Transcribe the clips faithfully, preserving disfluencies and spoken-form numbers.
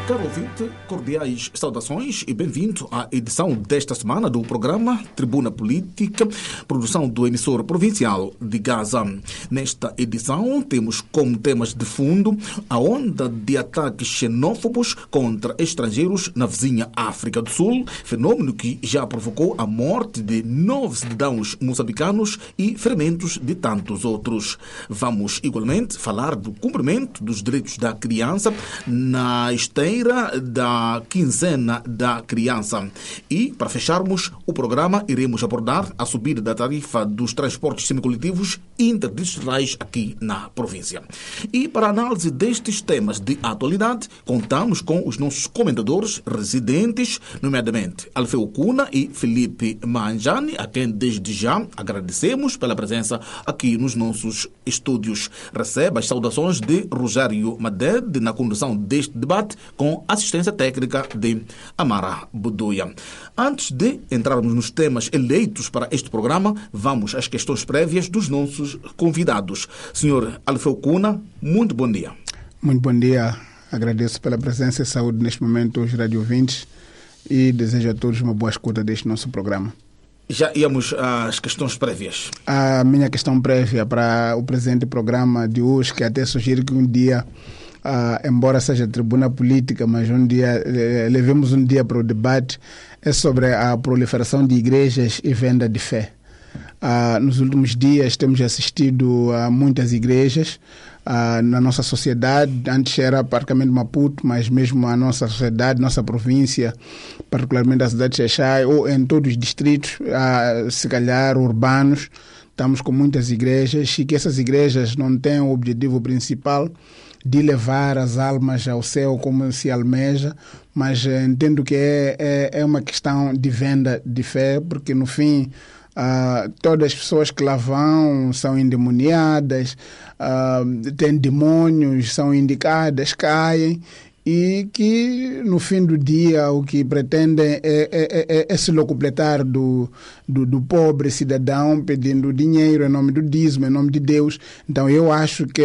Caro ouvinte, cordiais saudações e bem-vindo à edição desta semana do programa Tribuna Política, produção do emissor provincial de Gaza. Nesta edição temos como temas de fundo a onda de ataques xenófobos contra estrangeiros na vizinha África do Sul, fenômeno que já provocou a morte de nove cidadãos moçambicanos e ferimentos de tantos outros. Vamos igualmente falar do cumprimento dos direitos da criança na esteira da quinzena da criança. E, para fecharmos o programa, iremos abordar a subida da tarifa dos transportes semicoletivos interdistritais aqui na província. E, para a análise destes temas de atualidade, contamos com os nossos comentadores residentes, nomeadamente Alfeu Cuna e Felipe Manjani, a quem desde já agradecemos pela presença aqui nos nossos estúdios. Receba as saudações de Rogério Madede na condução deste debate, com assistência técnica de Amara Buduia. Antes de entrarmos nos temas eleitos para este programa, vamos às questões prévias dos nossos convidados. senhor Alfeu Cuna, muito bom dia. Muito bom dia. Agradeço pela presença e saúde neste momento aos radio-ouvintes e desejo a todos uma boa escuta deste nosso programa. Já íamos às questões prévias. A minha questão prévia para o presente programa de hoje, que até sugiro que um dia, Uh, embora seja tribuna política, mas um dia eh, levemos um dia para o debate, é sobre a proliferação de igrejas e venda de fé. Uh, nos últimos dias temos assistido a muitas igrejas uh, na nossa sociedade. Antes era praticamente Maputo, mas mesmo a nossa sociedade, nossa província, particularmente a cidade de Xaixai, ou em todos os distritos, uh, se calhar urbanos, estamos com muitas igrejas, e que essas igrejas não têm o objetivo principal de levar as almas ao céu como se almeja, mas eh, entendo que é, é, é uma questão de venda de fé, porque no fim uh, todas as pessoas que lá vão são endemoniadas, uh, têm demônios, são indicadas, caem, e que no fim do dia o que pretendem é, é, é, é se locupletar do, do, do pobre cidadão, pedindo dinheiro em nome do dízimo, em nome de Deus. Então eu acho que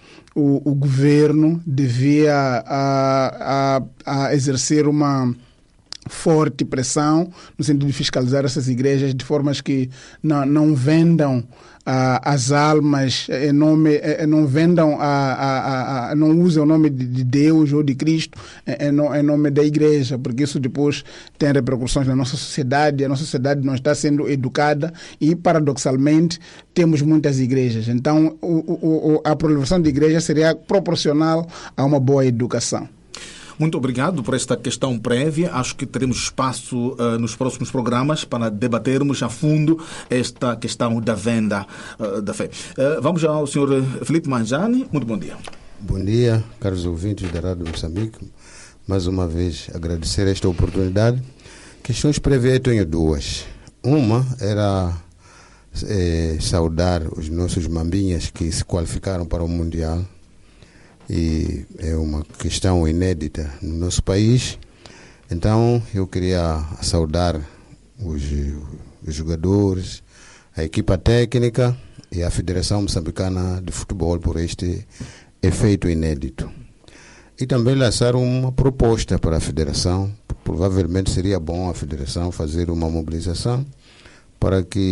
o, o governo devia a, a, a exercer uma forte pressão no sentido de fiscalizar essas igrejas de formas que não, não vendam Uh, as almas, em nome, eh, não vendam, a, a, a, não usem o nome de, de Deus ou de Cristo em, em nome da igreja, porque isso depois tem repercussões na nossa sociedade. A nossa sociedade não está sendo educada e, paradoxalmente, temos muitas igrejas. Então, o, o, a proliferação de igrejas seria proporcional a uma boa educação. Muito obrigado por esta questão prévia. Acho que teremos espaço uh, nos próximos programas para debatermos a fundo esta questão da venda uh, da fé. Uh, vamos ao senhor Felipe Manjani. Muito bom dia. Bom dia, caros ouvintes da Rádio Moçambique. Mais uma vez, agradecer esta oportunidade. Questões prévias eu tenho duas. Uma era é, saudar os nossos mambinhas que se qualificaram para o Mundial. E é uma questão inédita no nosso país. Então eu queria saudar os, os jogadores, a equipa técnica e a Federação Moçambicana de Futebol por este efeito inédito. E também lançar uma proposta para a Federação. Provavelmente seria bom a Federação fazer uma mobilização para que